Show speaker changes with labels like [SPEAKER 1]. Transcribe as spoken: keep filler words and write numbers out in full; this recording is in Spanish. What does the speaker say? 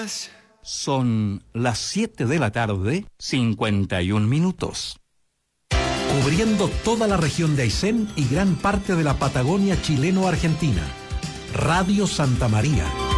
[SPEAKER 1] días.
[SPEAKER 2] Son las siete de la tarde, cincuenta y un minutos.
[SPEAKER 3] Cubriendo toda la región de Aysén y gran parte de la Patagonia chileno-argentina. Radio Santa María.